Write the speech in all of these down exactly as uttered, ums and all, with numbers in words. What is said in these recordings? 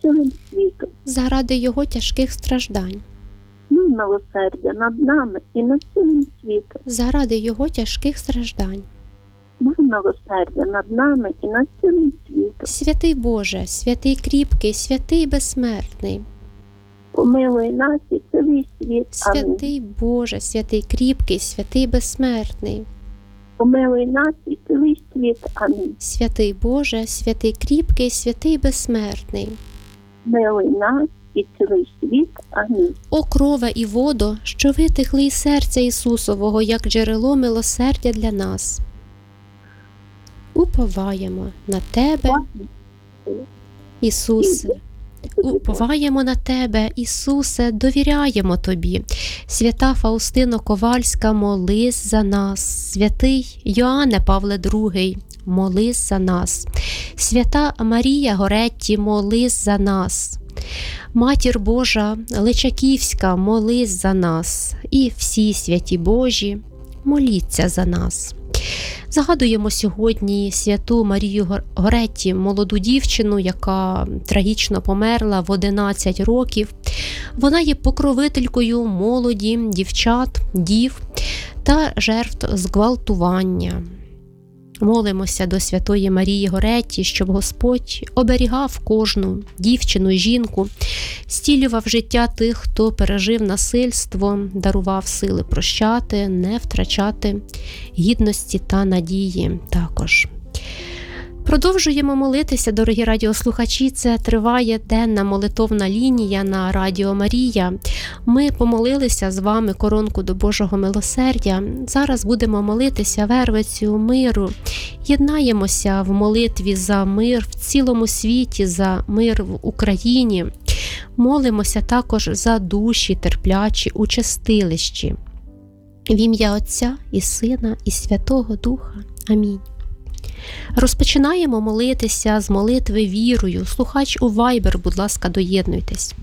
цілим світом. заради Його тяжких страждань, Мій милосердя над нами і над цілим світом. заради Його тяжких страждань. Мій милосердя над нами і над цілим світом. Святий Боже, святий кріпкий, святий безсмертний, Помилуй нас і цілий світ. Амінь. святий Боже, святий кріпкий, святий безсмертний, Помилуй нас і цілий світ. Амінь. святий Боже, святий кріпкий, святий безсмертний. Милуй нас і цілий світ. Амінь. О крове і водо, що витекли із серця Ісусового, як джерело милосердя для нас. Уповаємо на Тебе, Ісусе. Уповаємо на Тебе, Ісусе, довіряємо Тобі. Свята Фаустино Ковальська, молись за нас. Святий Йоанне Павле другий, молись за нас. Свята Марія Горетті, молись за нас. Матір Божа Личаківська, молись за нас. І всі святі Божі, моліться за нас. Загадуємо сьогодні святу Марію Горетті, молоду дівчину, яка трагічно померла в одинадцять років. Вона є покровителькою молоді, дівчат, дів та жертв зґвалтування. Молимося до святої Марії Горетті, щоб Господь оберігав кожну дівчину і жінку, зцілював життя тих, хто пережив насильство, дарував сили прощати, не втрачати гідності та надії також. Продовжуємо молитися, дорогі радіослухачі. Це триває денна молитовна лінія на Радіо Марія. Ми помолилися з вами коронку до Божого милосердя. Зараз будемо молитися вервицю миру. Єднаємося в молитві за мир в цілому світі, за мир в Україні. Молимося також за душі терплячі у чистилищі. В ім'я Отця і Сина і Святого Духа. Амінь. Розпочинаємо молитися з молитви вірою. Слухач у Viber, будь ласка, доєднуйтесь.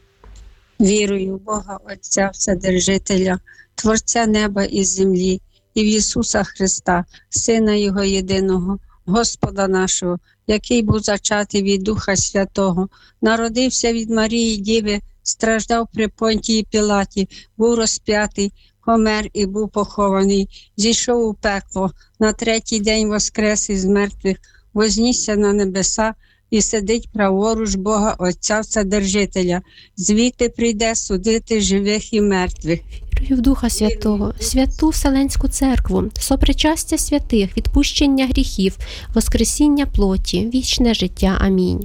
Вірую в Бога Отця Вседержителя, Творця неба і землі, і в Ісуса Христа, Сина Його єдиного, Господа нашого, який був зачатий від Духа Святого, народився від Марії Діви, страждав при Понтії Пілаті, був розп'ятий, помер і був похований, зійшов у пекло, на третій день воскрес із мертвих, вознісся на небеса і сидить праворуч Бога Отця Вседержителя. Звідти прийде судити живих і мертвих. Вірую в Духа Святого, святу Вселенську Церкву, сопричастя святих, відпущення гріхів, воскресіння плоті, вічне життя. Амінь.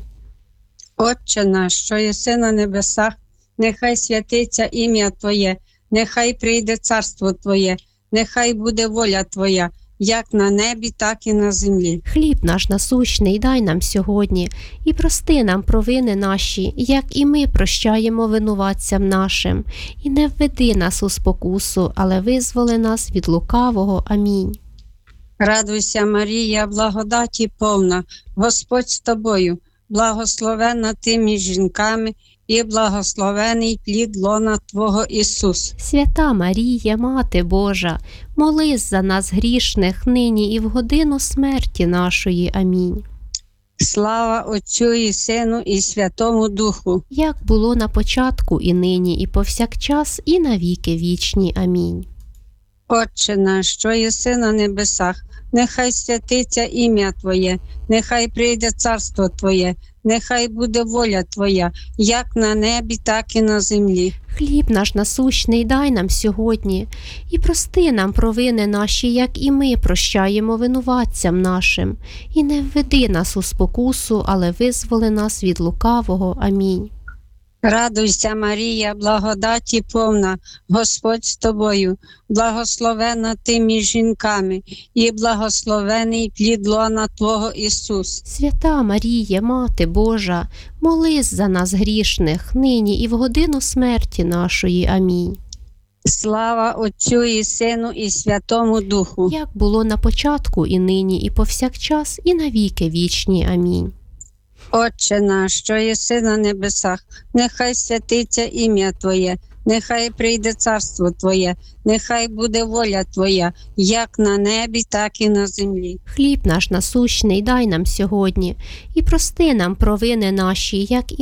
Отче наш, що єси на небесах, нехай святиться ім'я Твоє, нехай прийде царство Твоє, нехай буде воля Твоя, як на небі, так і на землі. Хліб наш насущний дай нам сьогодні, і прости нам провини наші, як і ми прощаємо винуватцям нашим. І не введи нас у спокусу, але визволи нас від лукавого. Амінь. Радуйся, Марія, благодаті повна, Господь з тобою, благословенна ти між жінками, і благословений плід лона Твого Ісус. Свята Марія, Мати Божа, молись за нас грішних, нині і в годину смерті нашої. Амінь. Слава Отцю і Сину і Святому Духу, як було на початку, і нині, і повсякчас, і навіки вічні. Амінь. Отче наш, що єси на небесах, нехай святиться ім'я Твоє, нехай прийде царство Твоє, нехай буде воля Твоя, як на небі, так і на землі. Хліб наш насущний дай нам сьогодні, і прости нам провини наші, як і ми прощаємо винуватцям нашим. І не введи нас у спокусу, але визволи нас від лукавого. Амінь. Радуйся, Марія, благодаті повна, Господь з тобою, благословена ти між жінками, і благословений плід лона Твого Ісус. Свята Марія, Мати Божа, молись за нас грішних, нині і в годину смерті нашої. Амінь. Слава Отцю і Сину і Святому Духу, як було на початку, і нині, і повсякчас, і навіки вічні. Амінь. Отче наш, що єси на небесах, нехай святиться ім'я Твоє, нехай прийде царство Твоє, нехай буде воля Твоя, як на небі, так і на землі. Хліб наш насущний дай нам сьогодні, і прости нам провини наші, як і